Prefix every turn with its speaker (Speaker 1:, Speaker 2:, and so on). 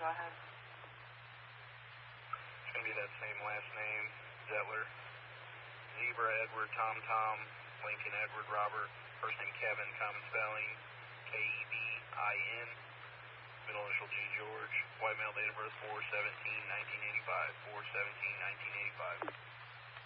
Speaker 1: Go ahead.
Speaker 2: It's going to be that same last name, Zettler. Zebra, Edward, Tom, Tom, Lincoln, Edward, Robert. First name Kevin, common spelling, Kevin. Middle initial G, George. White male, date of birth 4/17/1985. 4/17/1985.